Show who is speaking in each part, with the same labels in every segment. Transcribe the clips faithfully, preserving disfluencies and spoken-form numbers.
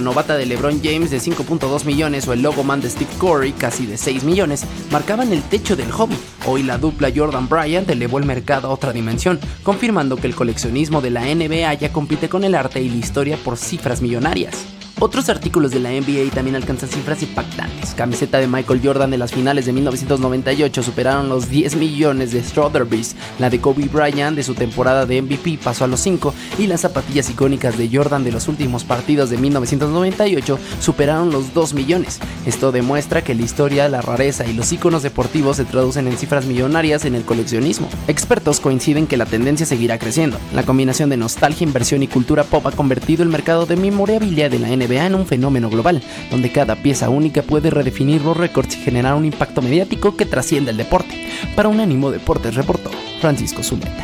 Speaker 1: la novata de LeBron James de cinco punto dos millones o el logo man de Steve Curry casi de seis millones marcaban el techo del hobby. Hoy la dupla Jordan Bryant elevó el mercado a otra dimensión, confirmando que el coleccionismo de la N B A ya compite con el arte y la historia por cifras millonarias. Otros artículos de la N B A también alcanzan cifras impactantes. Camiseta de Michael Jordan de las finales de mil novecientos noventa y ocho superaron los diez millones de Strawberries. La de Kobe Bryant de su temporada de M V P pasó a los cinco y las zapatillas icónicas de Jordan de los últimos partidos de mil novecientos noventa y ocho superaron los dos millones. Esto demuestra que la historia, la rareza y los iconos deportivos se traducen en cifras millonarias en el coleccionismo. Expertos coinciden que la tendencia seguirá creciendo. La combinación de nostalgia, inversión y cultura pop ha convertido el mercado de memorabilia de la N B A en un fenómeno global, donde cada pieza única puede redefinir los récords y generar un impacto mediático que trasciende el deporte. Para Unánimo Deportes reportó Francisco Zuleta.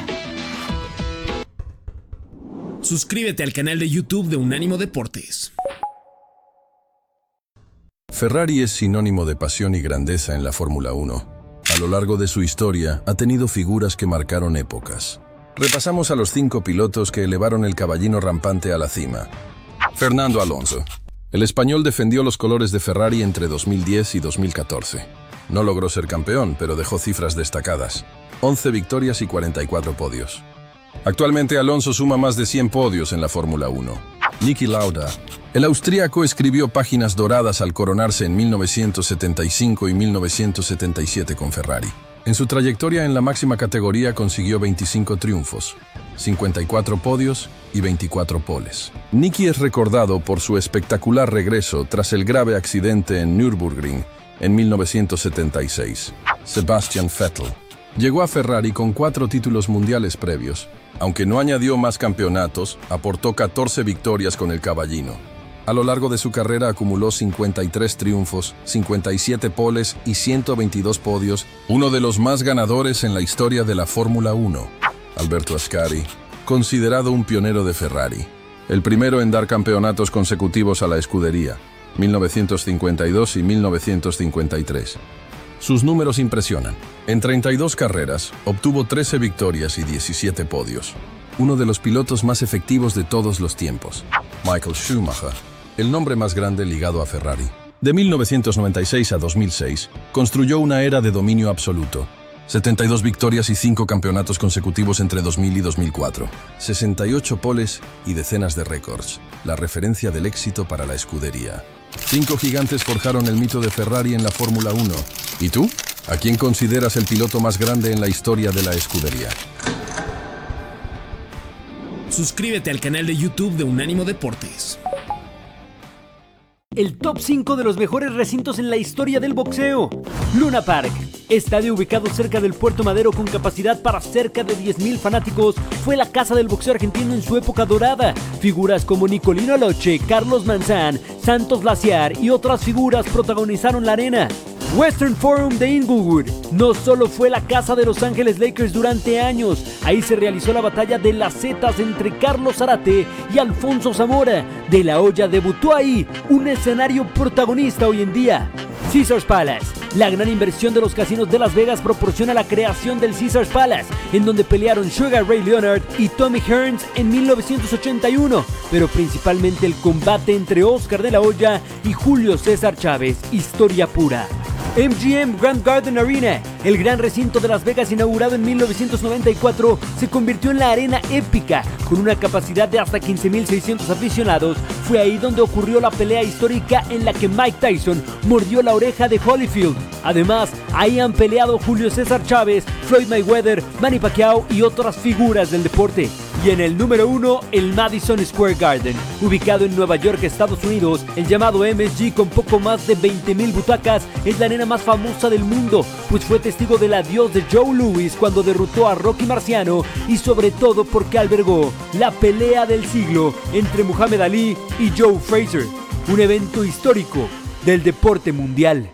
Speaker 2: Suscríbete al canal de YouTube de Unánimo Deportes.
Speaker 3: Ferrari es sinónimo de pasión y grandeza en la Fórmula uno. A lo largo de su historia, ha tenido figuras que marcaron épocas. Repasamos a los cinco pilotos que elevaron el caballino rampante a la cima. Fernando Alonso. El español defendió los colores de Ferrari entre dos mil diez y dos mil catorce. No logró ser campeón, pero dejó cifras destacadas. once victorias y cuarenta y cuatro podios. Actualmente Alonso suma más de cien podios en la Fórmula uno. Niki Lauda. El austríaco escribió páginas doradas al coronarse en mil novecientos setenta y cinco y mil novecientos setenta y siete con Ferrari. En su trayectoria en la máxima categoría consiguió veinticinco triunfos, cincuenta y cuatro podios y veinticuatro poles. Niki es recordado por su espectacular regreso tras el grave accidente en Nürburgring en mil novecientos setenta y seis. Sebastian Vettel. Llegó a Ferrari con cuatro títulos mundiales previos. Aunque no añadió más campeonatos, aportó catorce victorias con el caballino. A lo largo de su carrera acumuló cincuenta y tres triunfos, cincuenta y siete poles y ciento veintidós podios, uno de los más ganadores en la historia de la Fórmula uno. Alberto Ascari, considerado un pionero de Ferrari, el primero en dar campeonatos consecutivos a la escudería, mil novecientos cincuenta y dos y mil novecientos cincuenta y tres. Sus números impresionan. En treinta y dos carreras, obtuvo trece victorias y diecisiete podios. Uno de los pilotos más efectivos de todos los tiempos. Michael Schumacher, el nombre más grande ligado a Ferrari. De mil novecientos noventa y seis a dos mil seis, construyó una era de dominio absoluto. setenta y dos victorias y cinco campeonatos consecutivos entre dos mil y dos mil cuatro. sesenta y ocho poles y decenas de récords. La referencia del éxito para la escudería. Cinco gigantes forjaron el mito de Ferrari en la Fórmula uno. ¿Y tú? ¿A quién consideras el piloto más grande en la historia de la escudería?
Speaker 2: Suscríbete al canal de YouTube de Unánimo Deportes.
Speaker 4: El top cinco de los mejores recintos en la historia del boxeo. Luna Park. Estadio ubicado cerca del Puerto Madero con capacidad para cerca de diez mil fanáticos, fue la casa del boxeo argentino en su época dorada. Figuras como Nicolino Loche, Carlos Manzán, Santos Laciar y otras figuras protagonizaron la arena. Western Forum de Inglewood no solo fue la casa de Los Ángeles Lakers durante años, ahí se realizó la batalla de las Zetas entre Carlos Zarate y Alfonso Zamora. De la Hoya debutó ahí, un escenario protagonista hoy en día. Caesars Palace. La gran inversión de los casinos de Las Vegas proporciona la creación del Caesars Palace, en donde pelearon Sugar Ray Leonard y Tommy Hearns en mil novecientos ochenta y uno, pero principalmente el combate entre Oscar de la Hoya y Julio César Chávez, historia pura. M G M Grand Garden Arena, el gran recinto de Las Vegas inaugurado en mil novecientos noventa y cuatro, se convirtió en la arena épica, con una capacidad de hasta quince mil seiscientos aficionados. Fue ahí donde ocurrió la pelea histórica en la que Mike Tyson mordió la oreja de Holyfield. Además, ahí han peleado Julio César Chávez, Floyd Mayweather, Manny Pacquiao y otras figuras del deporte. Y en el número uno, el Madison Square Garden, ubicado en Nueva York, Estados Unidos. El llamado M S G, con poco más de veinte mil butacas, es la arena más famosa del mundo, pues fue testigo del adiós de Joe Louis cuando derrotó a Rocky Marciano, y sobre todo porque albergó la pelea del siglo entre Muhammad Ali y Joe Frazier, un evento histórico del deporte mundial.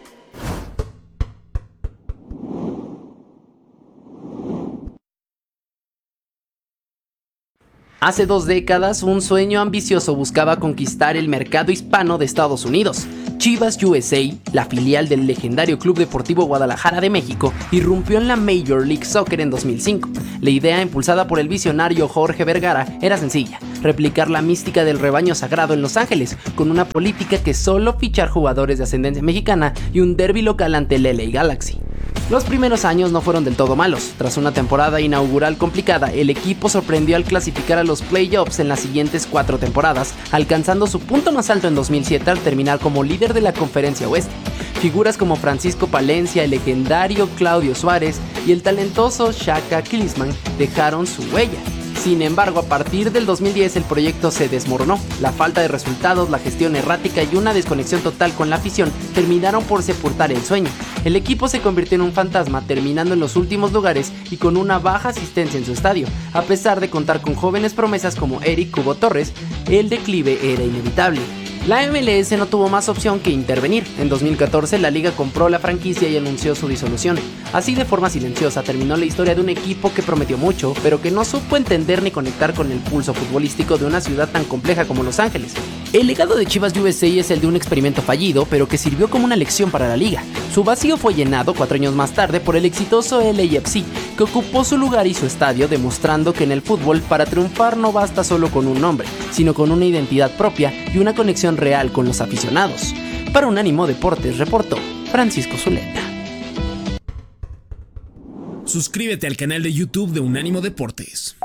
Speaker 1: Hace dos décadas, un sueño ambicioso buscaba conquistar el mercado hispano de Estados Unidos. Chivas U S A, la filial del legendario Club Deportivo Guadalajara de México, irrumpió en la Major League Soccer en dos mil cinco. La idea, impulsada por el visionario Jorge Vergara, era sencilla: replicar la mística del rebaño sagrado en Los Ángeles, con una política que solo fichar jugadores de ascendencia mexicana y un derbi local ante el L A Galaxy. Los primeros años no fueron del todo malos. Tras una temporada inaugural complicada, el equipo sorprendió al clasificar a los playoffs en las siguientes cuatro temporadas, alcanzando su punto más alto en dos mil siete al terminar como líder de la Conferencia Oeste. Figuras como Francisco Palencia, el legendario Claudio Suárez y el talentoso Shaka Klinsmann dejaron su huella. Sin embargo, a partir del dos mil diez el proyecto se desmoronó. La falta de resultados, la gestión errática y una desconexión total con la afición terminaron por sepultar el sueño. El equipo se convirtió en un fantasma, terminando en los últimos lugares y con una baja asistencia en su estadio. A pesar de contar con jóvenes promesas como Eric Cubo Torres, el declive era inevitable. La M L S no tuvo más opción que intervenir. En dos mil catorce la liga compró la franquicia y anunció su disolución. Así, de forma silenciosa, terminó la historia de un equipo que prometió mucho, pero que no supo entender ni conectar con el pulso futbolístico de una ciudad tan compleja como Los Ángeles. El legado de Chivas U S A es el de un experimento fallido, pero que sirvió como una lección para la liga. Su vacío fue llenado cuatro años más tarde por el exitoso L A F C, que ocupó su lugar y su estadio, demostrando que en el fútbol para triunfar no basta solo con un nombre, sino con una identidad propia y una conexión real con los aficionados. Para Unánimo Deportes reportó Francisco Zuleta.
Speaker 2: Suscríbete al canal de YouTube de Unánimo Deportes.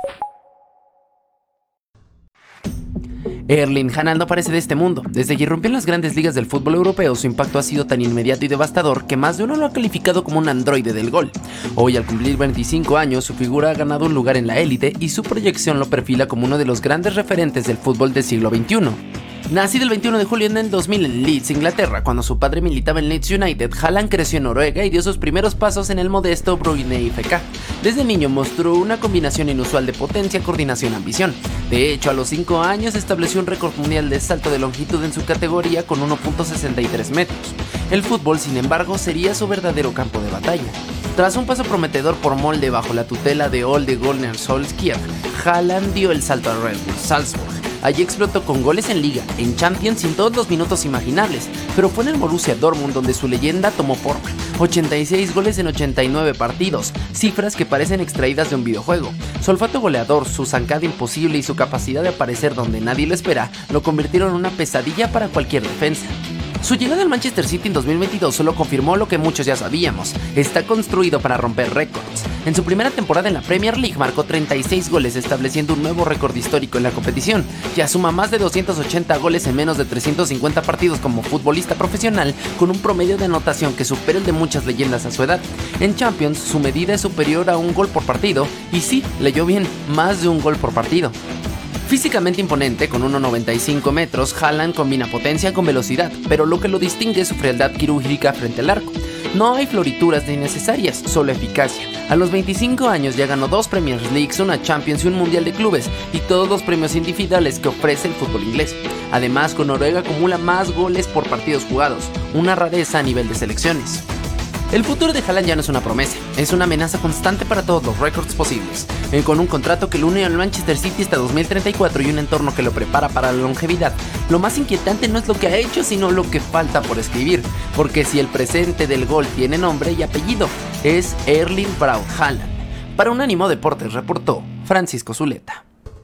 Speaker 1: Erling Haaland no parece de este mundo. Desde que irrumpió en las grandes ligas del fútbol europeo, su impacto ha sido tan inmediato y devastador que más de uno lo ha calificado como un androide del gol. Hoy, al cumplir veinticinco años, su figura ha ganado un lugar en la élite y su proyección lo perfila como uno de los grandes referentes del fútbol del siglo veintiuno. Nacido el veintiuno de julio en el dos mil en Leeds, Inglaterra, cuando su padre militaba en Leeds United, Haaland creció en Noruega y dio sus primeros pasos en el modesto Bryne F K. Desde niño mostró una combinación inusual de potencia, coordinación y ambición. De hecho, a los cinco años estableció un récord mundial de salto de longitud en su categoría con uno punto sesenta y tres metros. El fútbol, sin embargo, sería su verdadero campo de batalla. Tras un paso prometedor por molde bajo la tutela de Ole Gunnar Solskjaer, Haaland dio el salto al Red Bull Salzburg. Allí explotó con goles en Liga, en Champions y en todos los minutos imaginables, pero fue en el Borussia Dortmund donde su leyenda tomó forma. ochenta y seis goles en ochenta y nueve partidos, cifras que parecen extraídas de un videojuego. Su olfato goleador, su zancada imposible y su capacidad de aparecer donde nadie lo espera lo convirtieron en una pesadilla para cualquier defensa. Su llegada al Manchester City en dos mil veintidós solo confirmó lo que muchos ya sabíamos: está construido para romper récords. En su primera temporada en la Premier League marcó treinta y seis goles, estableciendo un nuevo récord histórico en la competición. Ya suma más de doscientos ochenta goles en menos de trescientos cincuenta partidos como futbolista profesional, con un promedio de anotación que supera el de muchas leyendas a su edad. En Champions, su medida es superior a un gol por partido, y sí, leyó bien, más de un gol por partido. Físicamente imponente, con uno coma noventa y cinco metros, Haaland combina potencia con velocidad, pero lo que lo distingue es su frialdad quirúrgica frente al arco. No hay florituras ni innecesarias, solo eficacia. A los veinticinco años ya ganó dos Premier Leagues, una Champions y un Mundial de Clubes, y todos los premios individuales que ofrece el fútbol inglés. Además, con Noruega acumula más goles por partidos jugados, una rareza a nivel de selecciones. El futuro de Haaland ya no es una promesa, es una amenaza constante para todos los récords posibles. Eh, con un contrato que lo une al Manchester City hasta dos mil treinta y cuatro y un entorno que lo prepara para la longevidad, lo más inquietante no es lo que ha hecho, sino lo que falta por escribir. Porque si el presente del gol tiene nombre y apellido, es Erling Braut Haaland. Para Unánimo Deportes reportó Francisco Zuleta.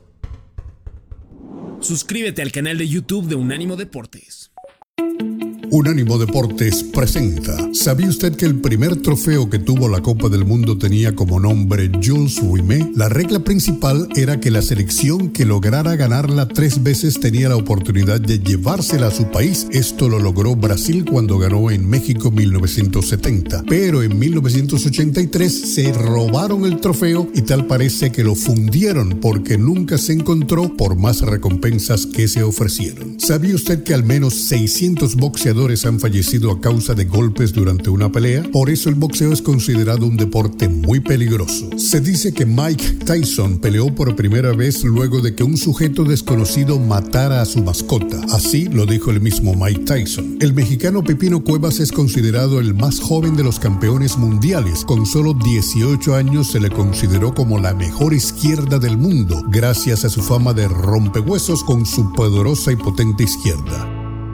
Speaker 2: Suscríbete al canal de YouTube de Unánimo Deportes.
Speaker 5: Unánimo Deportes presenta. ¿Sabía usted que el primer trofeo que tuvo la Copa del Mundo tenía como nombre Jules Rimet? La regla principal era que la selección que lograra ganarla tres veces tenía la oportunidad de llevársela a su país. Esto lo logró Brasil cuando ganó en México en mil novecientos setenta. Pero en mil novecientos ochenta y tres se robaron el trofeo y tal parece que lo fundieron porque nunca se encontró por más recompensas que se ofrecieron. ¿Sabía usted que al menos seiscientos boxeadores boxeadores han fallecido a causa de golpes durante una pelea. Por eso el boxeo es considerado un deporte muy peligroso. Se dice que Mike Tyson peleó por primera vez luego de que un sujeto desconocido matara a su mascota. Así lo dijo el mismo Mike Tyson. El mexicano Pepino Cuevas es considerado el más joven de los campeones mundiales. Con solo dieciocho años se le consideró como la mejor izquierda del mundo, gracias a su fama de rompehuesos con su poderosa y potente izquierda.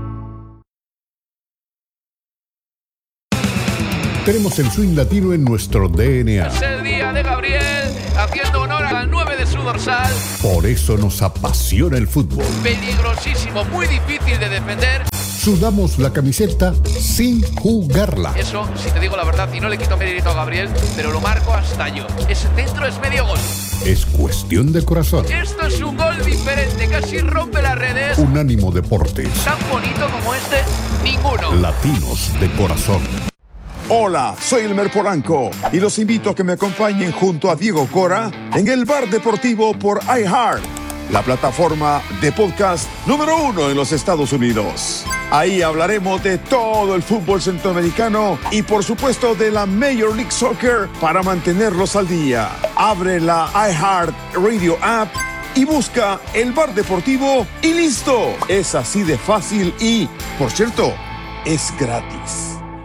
Speaker 5: Tenemos el swing latino en nuestro D N A.
Speaker 6: Es el día de Gabriel, haciendo honor al nueve de su dorsal.
Speaker 5: Por eso nos apasiona el fútbol.
Speaker 6: Peligrosísimo, muy difícil de defender.
Speaker 5: Sudamos la camiseta sin jugarla.
Speaker 6: Eso, si te digo la verdad, y no le quito mérito a Gabriel, pero lo marco hasta yo. Ese centro es medio gol.
Speaker 5: Es cuestión de corazón.
Speaker 6: Esto es un gol diferente, casi rompe las redes.
Speaker 5: Unánimo Deportes.
Speaker 6: Tan bonito como este, ninguno.
Speaker 5: Latinos de corazón.
Speaker 7: Hola, soy Elmer Polanco y los invito a que me acompañen junto a Diego Cora en el Bar Deportivo por iHeart, la plataforma de podcast número uno en los Estados Unidos. Ahí hablaremos de todo el fútbol centroamericano y por supuesto de la Major League Soccer para mantenerlos al día. Abre la iHeart Radio app y busca el Bar Deportivo y listo. Es así de fácil y, por cierto, es gratis.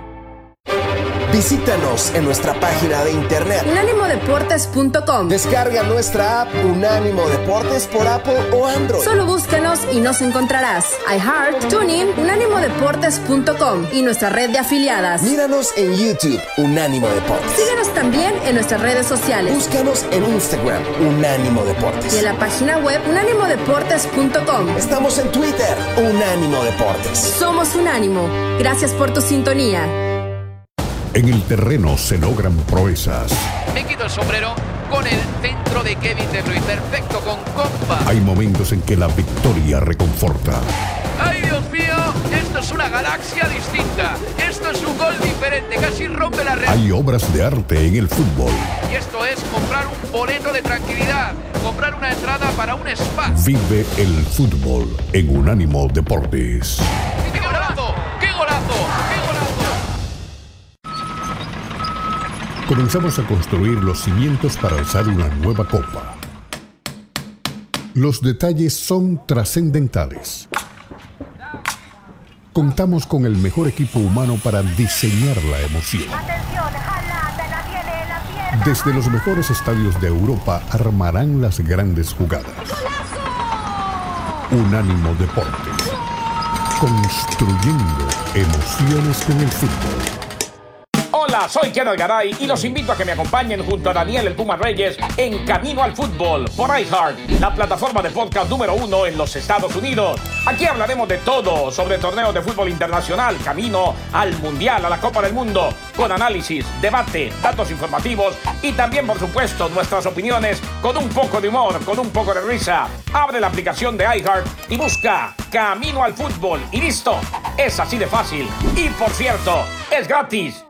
Speaker 8: Visítanos en nuestra página de internet
Speaker 9: unánimo deportes punto com.
Speaker 8: Descarga nuestra app Unánimo Deportes por Apple o Android.
Speaker 9: Solo búscanos y nos encontrarás. iHeart, TuneIn, unánimo deportes punto com y nuestra red de afiliadas.
Speaker 8: Míranos en YouTube, Unánimo Deportes.
Speaker 9: Síguenos también en nuestras redes sociales.
Speaker 8: Búscanos en Instagram, Unánimo Deportes.
Speaker 9: Y en la página web unánimo deportes punto com.
Speaker 8: Estamos en Twitter, Unánimo Deportes.
Speaker 9: Somos Unánimo. Gracias por tu sintonía.
Speaker 5: En el terreno se logran proezas.
Speaker 6: Me quito el sombrero con el centro de Kevin De Bruyne, perfecto con compa.
Speaker 5: Hay momentos en que la victoria reconforta.
Speaker 6: ¡Ay, Dios mío! Esto es una galaxia distinta. Esto es un gol diferente, casi rompe la red.
Speaker 5: Hay obras de arte en el fútbol.
Speaker 6: Y esto es comprar un boleto de tranquilidad, comprar una entrada para un spa.
Speaker 5: Vive el fútbol en Unánimo Deportes.
Speaker 6: ¡Qué golazo! ¡Qué golazo! ¡Qué golazo!
Speaker 5: Comenzamos a construir los cimientos para alzar una nueva copa. Los detalles son trascendentales. Contamos con el mejor equipo humano para diseñar la emoción. Desde los mejores estadios de Europa armarán las grandes jugadas. Unánimo Deportes. Construyendo emociones con el fútbol.
Speaker 10: Hola, soy Kenneth Garay y los invito a que me acompañen junto a Daniel El Puma Reyes en Camino al Fútbol por iHeart, la plataforma de podcast número uno en los Estados Unidos. Aquí hablaremos de todo sobre torneos de fútbol internacional, camino al Mundial, a la Copa del Mundo, con análisis, debate, datos informativos y también, por supuesto, nuestras opiniones con un poco de humor, con un poco de risa. Abre la aplicación de iHeart y busca Camino al Fútbol y listo. Es así de fácil. Y por cierto, es gratis.